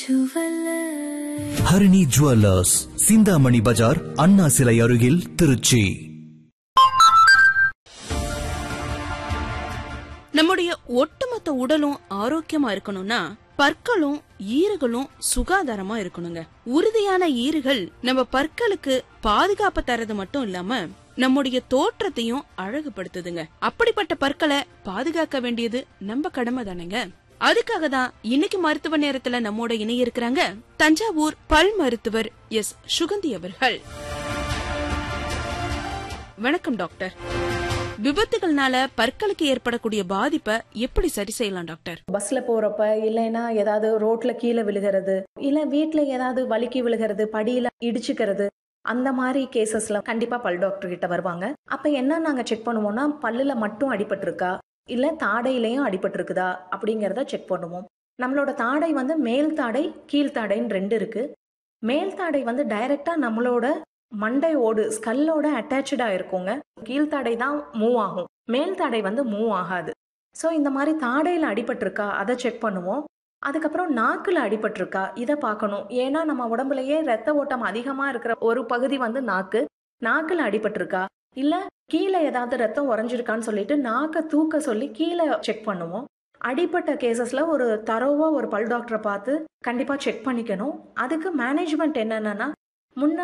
Harini jewellers, Chintamani பஜார், அண்ணா சிலை அருகில், திருச்சி. நம்முடைய ஒட்டுமொத்த உடலும் ஆரோக்கியமா இருக்கணும்னா பற்களும் ஈறுகளும் சுகாதாரமா இருக்கணுங்க. உறுதியான ஈறுகள் நம்ம பற்களுக்கு பாதுகாப்பு தரது மட்டும் இல்லாம நம்முடைய தோற்றத்தையும் அழகுபடுத்துதுங்க. அப்படிப்பட்ட பற்களை பாதுகாக்க வேண்டியது நம்ம கடமை தானேங்க. அதுக்காக தான் இன்னைக்கு மருத்துவ நேரத்துல நம்மோட இணைய இருக்கிறாங்க தஞ்சாவூர் பல் மருத்துவர் எஸ். சுகந்தி அவர்கள். வணக்கம் டாக்டர். விபத்துகள்னால பற்களுக்கு ஏற்படக்கூடிய பாதிப்பை எப்படி சரி செய்யலாம் டாக்டர்? பஸ்ல போறப்ப இல்லைன்னா ஏதாவது ரோட்ல கீழே விழுகிறது, இல்ல வீட்டுல ஏதாவது வலிக்கி விழுகிறது, படியில இடிச்சுக்கிறது, அந்த மாதிரி கேசஸ்ல கண்டிப்பா பல் டாக்டர் கிட்ட வருவாங்க. அப்ப என்ன நாங்க செக் பண்ணுவோம்னா, பல்லுல மட்டும் அடிபட்டு இருக்கா இல்ல தாடையிலையும் அடிபட்டு இருக்குதா அப்படிங்கறத செக் பண்ணுவோம். நம்மளோட தாடை வந்து மேல் தாடை கீழ் தாடைன்னு ரெண்டு இருக்கு. மேல் தாடை வந்து டைரக்டா நம்மளோட மண்டையோடு ஸ்கல்லோட அட்டாச்சா இருக்குங்க. கீழ்த்தாடை தான் மூவ் ஆகும், மேல் தாடை வந்து மூவ் ஆகாது. ஸோ இந்த மாதிரி தாடையில அடிபட்டிருக்கா அதை செக் பண்ணுவோம். அதுக்கப்புறம் நாக்குல அடிபட்டிருக்கா இதை பார்க்கணும். ஏன்னா நம்ம உடம்புலயே ரத்த ஓட்டம் அதிகமா இருக்கிற ஒரு பகுதி வந்து நாக்கு. நாக்குல அடிபட்டிருக்கா இல்ல கீழே ஏதாவது ரத்தம் உறைஞ்சிருக்கான்னு சொல்லிட்டு நாக்க தூக்க சொல்லி கீழே செக் பண்ணுவோம். அடிப்பட்ட கேசஸ்ல ஒரு தரோவா ஒரு பல் டாக்டரை பார்த்து கண்டிப்பா செக் பண்ணிக்கணும். அதுக்கு மேனேஜ்மெண்ட் என்னன்னா, முன்ன